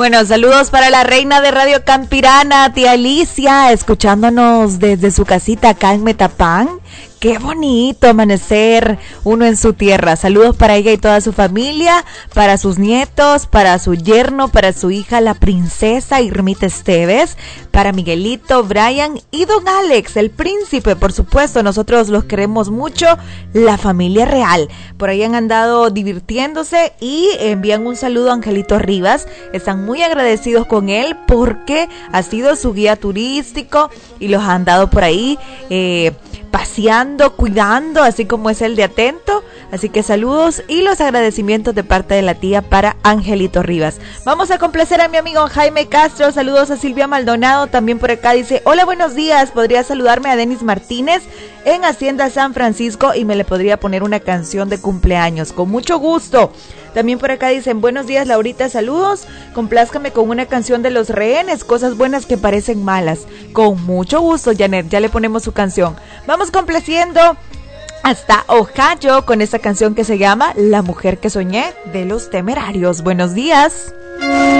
Bueno, saludos para la reina de Radio Campirana, tía Alicia, escuchándonos desde su casita acá en Metapán. Qué bonito amanecer uno en su tierra. Saludos para ella y toda su familia, para sus nietos, para su yerno, para su hija la princesa Irmita Esteves, para Miguelito, Brian y don Alex, el príncipe, por supuesto. Nosotros los queremos mucho, la familia real. Por ahí han andado divirtiéndose y envían un saludo a Angelito Rivas. Están muy agradecidos con él porque ha sido su guía turístico y los han dado por ahí paseando, cuidando, así como es el de atento. Así que saludos y los agradecimientos de parte de la tía para Angelito Rivas. Vamos a complacer a mi amigo Jaime Castro. Saludos a Silvia Maldonado, también por acá dice: hola, buenos días, podría saludarme a Denis Martínez en Hacienda San Francisco y me le podría poner una canción de cumpleaños, con mucho gusto. También por acá dicen: buenos días, Laurita, saludos, complázcame con una canción de Los Rehenes, cosas buenas que parecen malas. Con mucho gusto, Janet, ya le ponemos su canción. Vamos complaciendo hasta Ohio con esta canción que se llama La Mujer que Soñé, de Los Temerarios. Buenos días.